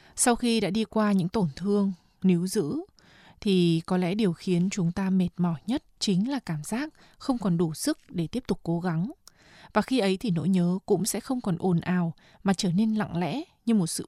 Sau khi đã đi qua những tổn thương, níu giữ, thì có lẽ điều khiến chúng ta mệt mỏi nhất chính là cảm giác không còn đủ sức để tiếp tục cố gắng. Và khi ấy thì nỗi nhớ cũng sẽ không còn ồn ào mà trở nên lặng lẽ như một sự